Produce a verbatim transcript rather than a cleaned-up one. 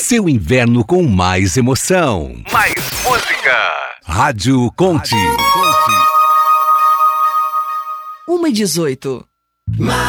Seu inverno com mais emoção. Mais música. Rádio Conte. uma e dezoito.